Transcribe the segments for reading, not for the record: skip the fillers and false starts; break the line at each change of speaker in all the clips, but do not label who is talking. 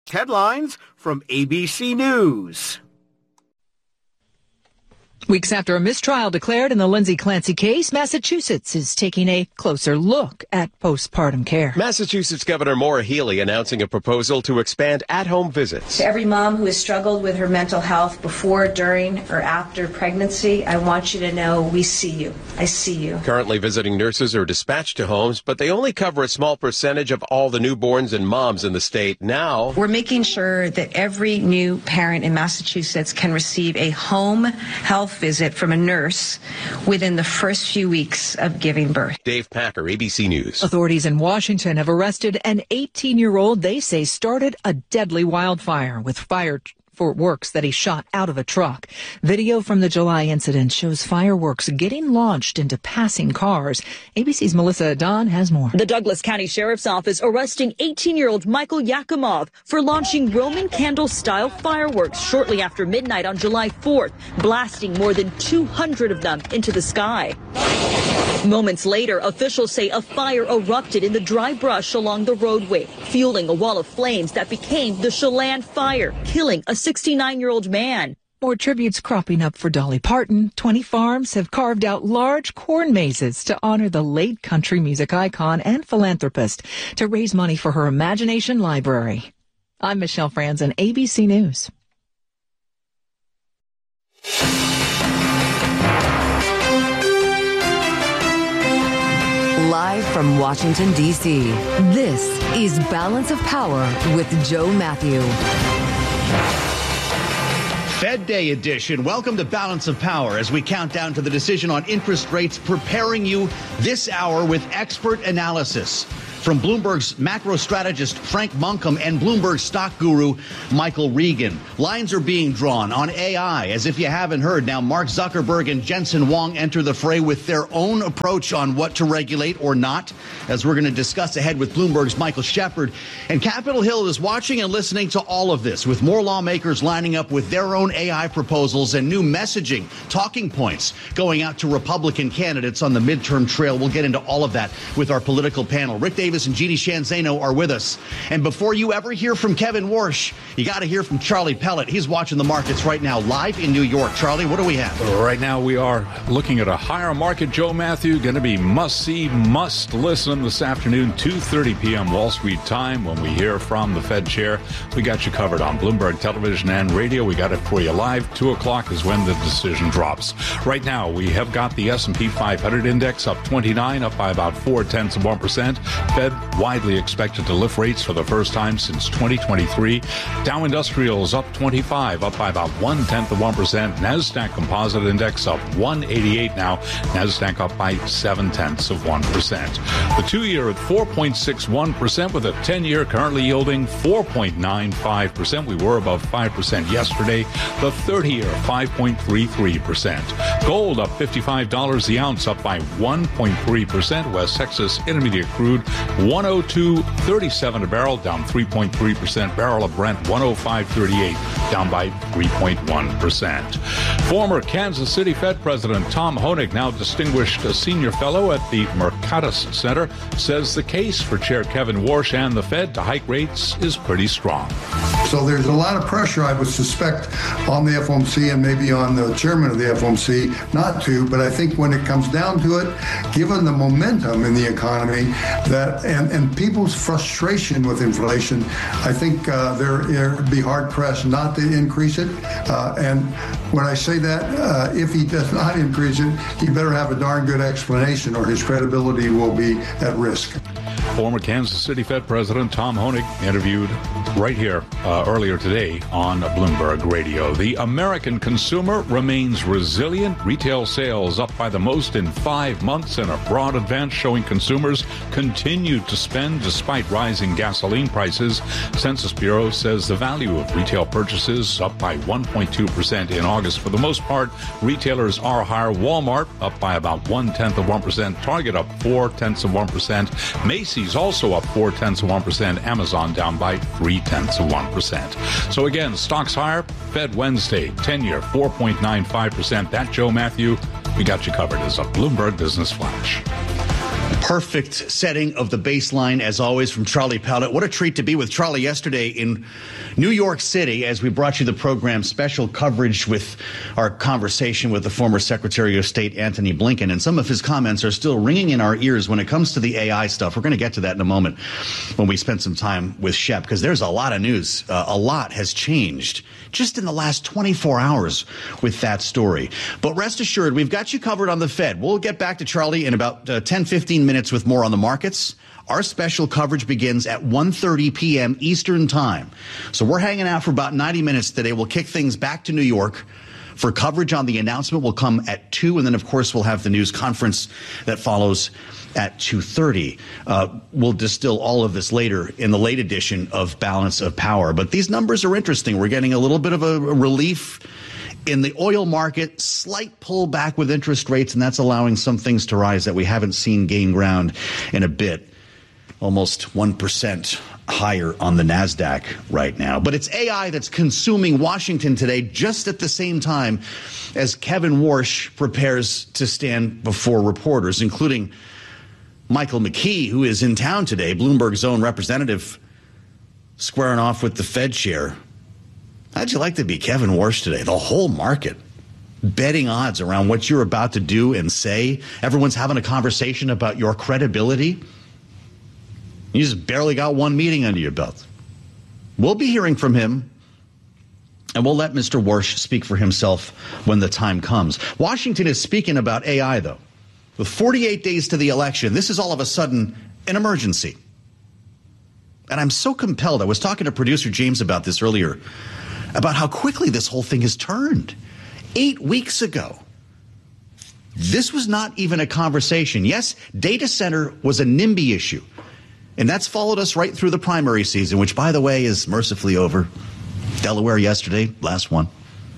Headlines from ABC News.
Weeks after a mistrial declared in the Lindsay Clancy case, Massachusetts is taking a closer look at postpartum care.
Massachusetts Governor Maura Healey announcing a proposal to expand at-home visits.
To every mom who has struggled with her mental health before, during, or after pregnancy, I want you to know we see you. I see you.
Currently, visiting nurses are dispatched to homes, but they only cover a small percentage of all the newborns and moms in the state. Now,
we're making sure that every new parent in Massachusetts can receive a home health visit from a nurse within the first few weeks of giving birth.
Dave Packer, ABC News.
Authorities in Washington have arrested an 18-year-old they say started a deadly wildfire with fireworks that he shot out of a truck. Video from the July incident shows fireworks getting launched into passing cars. ABC's Melissa Don has more.
The Douglas County Sheriff's Office arresting 18-year-old Michael Yakimov for launching Roman candle-style fireworks shortly after midnight on July 4th, blasting more than 200 of them into the sky. Moments later, officials say a fire erupted in the dry brush along the roadway, fueling a wall of flames that became the Chelan Fire, killing a 69-year-old man.
More tributes cropping up for Dolly Parton. 20 farms have carved out large corn mazes to honor the late country music icon and philanthropist to raise money for her Imagination Library. I'm Michelle Franzen, ABC News.
Live from Washington, D.C., this is Balance of Power with Joe Matthew.
Fed Day edition. Welcome to Balance of Power as we count down to the decision on interest rates, preparing you this hour with expert analysis from Bloomberg's macro strategist Frank Munkham and Bloomberg stock guru Michael Regan. Lines are being drawn on AI. As if you haven't heard, now Mark Zuckerberg and Jensen Huang enter the fray with their own approach on what to regulate or not, as we're going to discuss ahead with Bloomberg's Michael Shepard. And Capitol Hill is watching and listening to all of this, with more lawmakers lining up with their own AI proposals and new messaging, talking points going out to Republican candidates on the midterm trail. We'll get into all of that with our political panel. Rick Davis and Jeannie Shanzano are with us. And before you ever hear from Kevin Warsh, you got to hear from Charlie Pellet. He's watching the markets right now live in New York. Charlie, what do we have?
Right now we are looking at a higher market. Joe Matthew going to be must-see, must-listen this afternoon, 2:30 p.m. Wall Street time when we hear from the Fed chair. We got you covered on Bloomberg Television and radio. We got it for you live. 2 o'clock is when the decision drops. Right now we have got the S&P 500 index up 29, up by about 0.4%. Fed widely expected to lift rates for the first time since 2023. Dow Industrials up 25, up by about 0.1%. NASDAQ Composite Index up 188 now. NASDAQ up by 0.7%. The 2-year at 4.61% with a 10-year currently yielding 4.95%. We were above 5% yesterday. The 30-year 5.33%. Gold up $55 the ounce, up by 1.3%. West Texas Intermediate Crude 102.37 a barrel, down 3.3%. Barrel of Brent 105.38, down by 3.1%. Former Kansas City Fed President Tom Honig, now distinguished senior fellow at the Mercatus Center, says the case for Chair Kevin Warsh and the Fed to hike rates is pretty strong.
So there's a lot of pressure, I would suspect, on the FOMC and maybe on the chairman of the FOMC not to, but I think when it comes down to it, given the momentum in the economy that and people's frustration with inflation, I think they'd be hard-pressed not to increase it. And when I say that, if he does not increase it, he better have a darn good explanation or his credibility will be at risk.
Former Kansas City Fed President Tom Honig interviewed right here earlier today on Bloomberg Radio. The American consumer remains resilient. Retail sales up by the most in 5 months, and a broad advance showing consumers continue to spend despite rising gasoline prices. Census Bureau says the value of retail purchases up by 1.2% in August. For the most part, retailers are higher. Walmart up by about 0.1%. Target up 0.4%. Macy's also up 0.4%. Amazon down by 0.3%. So again, stocks higher. Fed Wednesday, 10-year 4.95%. That, Joe Matthew, we got you covered as a Bloomberg Business Flash.
Perfect setting of the baseline, as always, from Charlie Pellet. What a treat to be with Charlie yesterday in New York City as we brought you the program special coverage with our conversation with the former Secretary of State, Antony Blinken. And some of his comments are still ringing in our ears when it comes to the AI stuff. We're going to get to that in a moment when we spend some time with Shep, because there's a lot of news. A lot has changed just in the last 24 hours with that story. But rest assured, we've got you covered on the Fed. We'll get back to Charlie in about 10, 15 minutes with more on the markets. Our special coverage begins at 1:30 p.m. Eastern Time. So we're hanging out for about 90 minutes today. We'll kick things back to New York for coverage on the announcement. Will come at 2, and then, of course, we'll have the news conference that follows at 2:30. We'll distill all of this later in the late edition of Balance of Power. But these numbers are interesting. We're getting a little bit of a relief in the oil market, slight pullback with interest rates, and that's allowing some things to rise that we haven't seen gain ground in a bit. Almost 1% higher on the NASDAQ right now. But it's AI that's consuming Washington today, just at the same time as Kevin Warsh prepares to stand before reporters, including Michael McKee, who is in town today, Bloomberg's own representative, squaring off with the Fed chair. How'd you like to be Kevin Warsh today? The whole market betting odds around what you're about to do and say. Everyone's having a conversation about your credibility. You just barely got one meeting under your belt. We'll be hearing from him, and we'll let Mr. Warsh speak for himself when the time comes. Washington is speaking about AI, though. With 48 days to the election, this is all of a sudden an emergency. And I'm so compelled. I was talking to producer James about this earlier, about how quickly this whole thing has turned. 8 weeks ago, this was not even a conversation. Yes, data center was a NIMBY issue. And that's followed us right through the primary season, which, by the way, is mercifully over. Delaware yesterday, last one.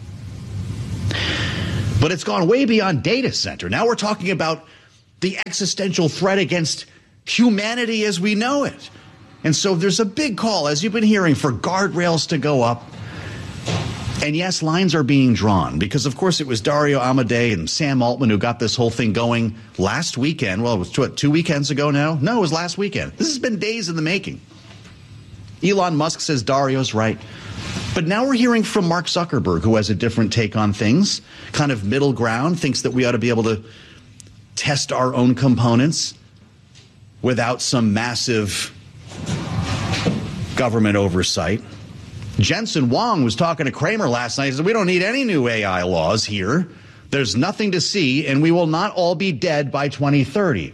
But it's gone way beyond data center. Now we're talking about the existential threat against humanity as we know it. And so there's a big call, as you've been hearing, for guardrails to go up. And yes, lines are being drawn because, of course, it was Dario Amodei and Sam Altman who got this whole thing going last weekend. Well, it was 2 weekends ago now? No, it was last weekend. This has been days in the making. Elon Musk says Dario's right. But now we're hearing from Mark Zuckerberg, who has a different take on things, kind of middle ground, thinks that we ought to be able to test our own components without some massive government oversight. Jensen Huang was talking to Kramer last night. He said, we don't need any new AI laws here. There's nothing to see, and we will not all be dead by 2030.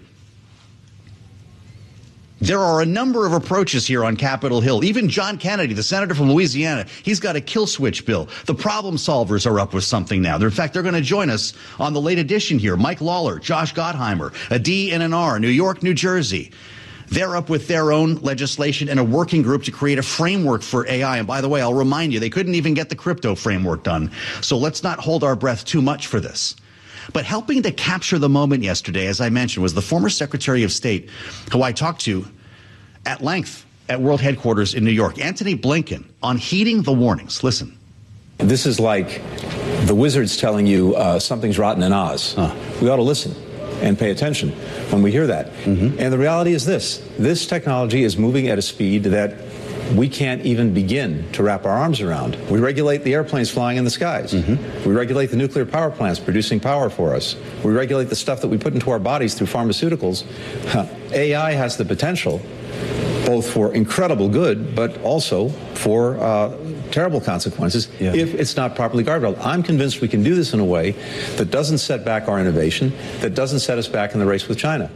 There are a number of approaches here on Capitol Hill. Even John Kennedy, the senator from Louisiana, he's got a kill switch bill. The problem solvers are up with something now. In fact, they're going to join us on the late edition here. Mike Lawler, Josh Gottheimer, a D and an R, New York, New Jersey. They're up with their own legislation and a working group to create a framework for AI. And by the way, I'll remind you, they couldn't even get the crypto framework done. So let's not hold our breath too much for this. But helping to capture the moment yesterday, as I mentioned, was the former Secretary of State, who I talked to at length at World Headquarters in New York, Antony Blinken, on heeding the warnings. Listen.
This is like the wizards telling you something's rotten in Oz. We ought to listen and pay attention when we hear that. And the reality is this technology is moving at a speed that we can't even begin to wrap our arms around. We regulate the airplanes flying in the skies. We regulate the nuclear power plants producing power for us. We regulate the stuff that we put into our bodies through pharmaceuticals. AI has the potential both for incredible good, but also for terrible consequences if it's not properly guarded. I'm convinced we can do this in a way that doesn't set back our innovation, that doesn't set us back in the race with China.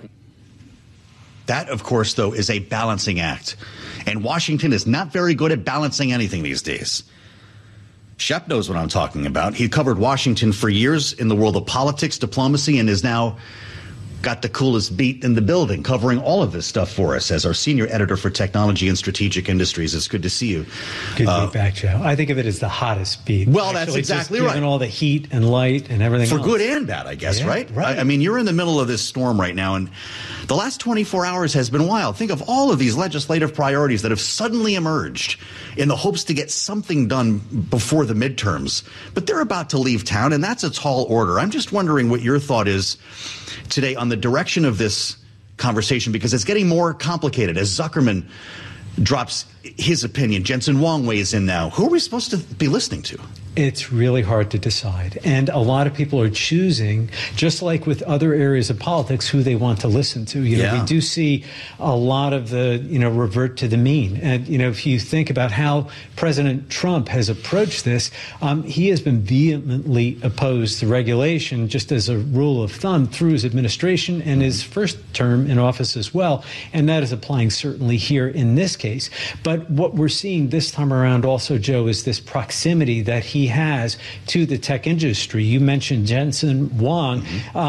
That, of course, though, is a balancing act. And Washington is not very good at balancing anything these days. Shep knows what I'm talking about. He covered Washington for years in the world of politics, diplomacy, and is now got the coolest beat in the building, covering all of this stuff for us as our senior editor for technology and strategic industries. It's good to see you.
Good to be back, Joe. I think of it as the hottest beat.
Well,
actually,
that's exactly
just
right.
Given all the heat and light and everything
for
else.
good and bad, I guess, right? I mean, you're in the middle of this storm right now, and the last 24 hours has been wild. Think of all of these legislative priorities that have suddenly emerged in the hopes to get something done before the midterms. But they're about to leave town, and that's a tall order. I'm just wondering what your thought is today on the direction of this conversation because it's getting more complicated as Zuckerman drops his opinion. Jensen Huang weighs in now. Who are we supposed to be listening to?
It's really hard to decide. And a lot of people are choosing, just like with other areas of politics, who they want to listen to. You know, we do see a lot of the, revert to the mean. And, if you think about how President Trump has approached this, he has been vehemently opposed to regulation, just as a rule of thumb, through his administration and his first term in office as well. And that is applying certainly here in this case. But what we're seeing this time around also, Joe, is this proximity that he has to the tech industry. You mentioned Jensen Huang.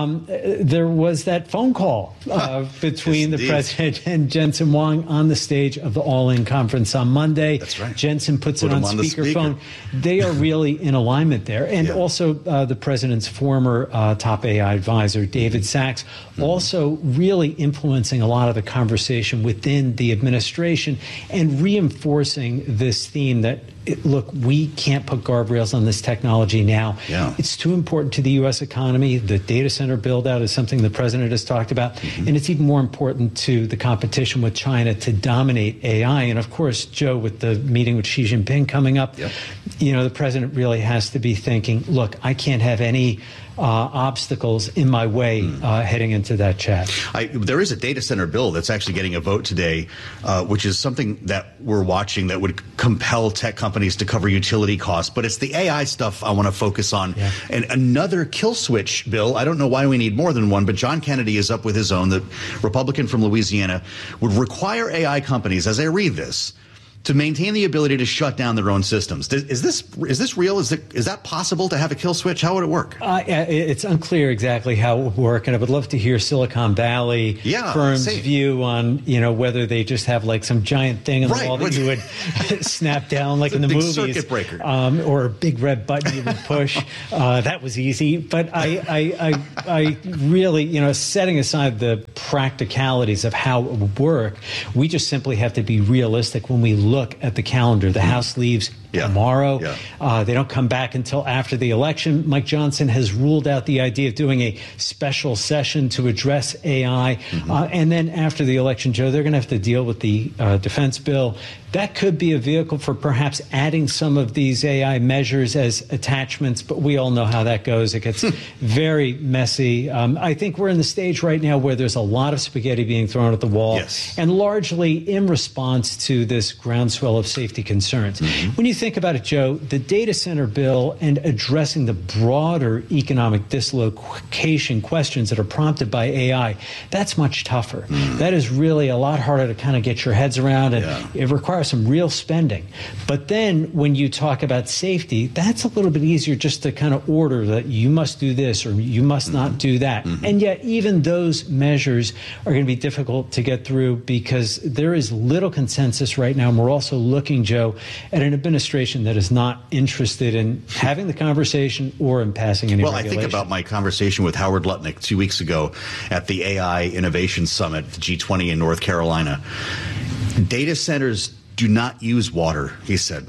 There was that phone call between the president and Jensen Huang on the stage of the All-In conference on Monday. That's right. Jensen puts it on speakerphone. They are really in alignment there. And also the president's former top AI advisor, David Sachs, also really influencing a lot of the conversation within the administration and reinforcing this theme that, look, we can't put guardrails on this technology now. It's too important to the U.S. economy. The data center build out is something the president has talked about. And it's even more important to the competition with China to dominate AI. And of course, Joe, with the meeting with Xi Jinping coming up, the president really has to be thinking, look, I can't have any obstacles in my way heading into that chat.
There is a data center bill that's actually getting a vote today, which is something that we're watching that would compel tech companies to cover utility costs. But it's the AI stuff I want to focus on. And another kill switch bill. I don't know why we need more than one, but John Kennedy is up with his own. The Republican from Louisiana would require AI companies, as I read this, to maintain the ability to shut down their own systems. Is this real? Is that possible to have a kill switch? How would it work?
It's unclear exactly how it would work, and I would love to hear Silicon Valley firms' view on whether they just have like some giant thing on the wall that you would snap down like in the movies, circuit breaker, or a big red button you would push. That was easy, but I really, setting aside the practicalities of how it would work, we just simply have to be realistic when we look at the calendar. The House leaves tomorrow. They don't come back until after the election. Mike Johnson has ruled out the idea of doing a special session to address AI. And then after the election, Joe, they're going to have to deal with the defense bill. That could be a vehicle for perhaps adding some of these AI measures as attachments, but we all know how that goes. It gets very messy. I think we're in the stage right now where there's a lot of spaghetti being thrown at the wall, and largely in response to this groundswell of safety concerns. When you think about it, Joe, the data center bill and addressing the broader economic dislocation questions that are prompted by AI, that's much tougher. That is really a lot harder to kind of get your heads around, and it requires some real spending. But then when you talk about safety, that's a little bit easier just to kind of order that you must do this or you must not do that. And yet even those measures are going to be difficult to get through because there is little consensus right now. And we're also looking, Joe, at an administration that is not interested in having the conversation or in passing any regulation.
I think about my conversation with Howard Lutnick 2 weeks ago at the AI Innovation Summit, the G20 in North Carolina. Data centers do not use water, he said.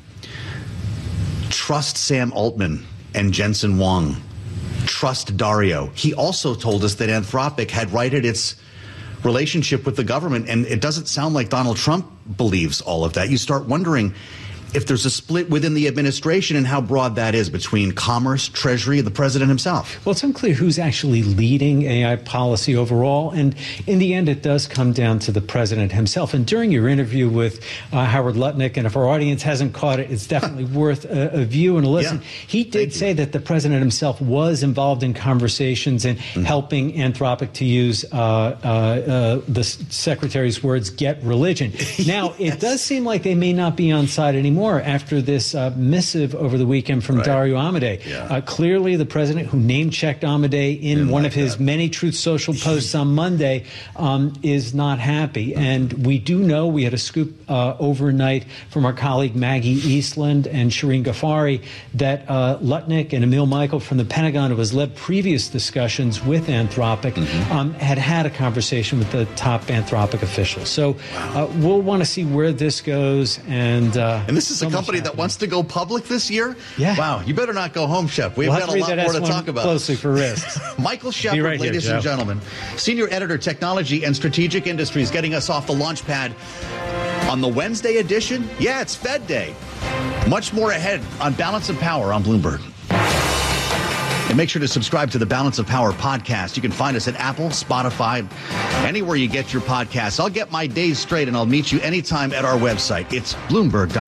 Trust Sam Altman and Jensen Huang. Trust Dario. He also told us that Anthropic had righted its relationship with the government, and it doesn't sound like Donald Trump believes all of that. You start wondering if there's a split within the administration and how broad that is between Commerce, Treasury, and the president himself.
Well, it's unclear who's actually leading AI policy overall. And in the end, it does come down to the president himself. And during your interview with Howard Lutnick, and if our audience hasn't caught it, it's definitely worth a view and a listen. He did say that the president himself was involved in conversations and helping Anthropic, to use the secretary's words, get religion. Now, it does seem like they may not be on side anymore after this missive over the weekend from Dario Amodei. Clearly, the president, who name-checked Amodei in one of his many Truth Social posts on Monday, is not happy. And we do know, we had a scoop overnight from our colleague Maggie Eastland and Shireen Ghaffari, that Lutnick and Emil Michael from the Pentagon, who has led previous discussions with Anthropic, had a conversation with the top Anthropic officials. So we'll want to see where this goes. And
this This is a company that wants to go public this year?
Yeah.
Wow, you better not go home, Shep. We've got a lot more to talk about.
Closely for risks.
Michael Shepard,
right
ladies
here,
and gentlemen, Senior Editor, Technology and Strategic Industries, getting us off the launch pad on the Wednesday edition. Yeah, it's Fed Day. Much more ahead on Balance of Power on Bloomberg. And make sure to subscribe to the Balance of Power podcast. You can find us at Apple, Spotify, anywhere you get your podcasts. I'll get my days straight, and I'll meet you anytime at our website. It's Bloomberg.com.